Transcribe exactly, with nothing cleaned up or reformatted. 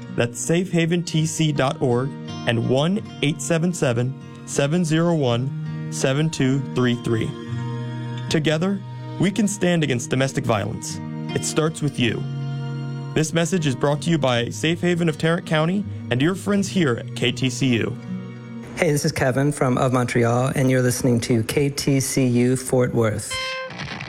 That's safe haven t c dot org and one eight seven seven, seven zero one, seven two three three. Together, we can stand against domestic violence. It starts with you. This message is brought to you by Safe Haven of Tarrant County and your friends here at K T C U. Hey, this is Kevin from Of Montreal, and you're listening to K T C U Fort Worth.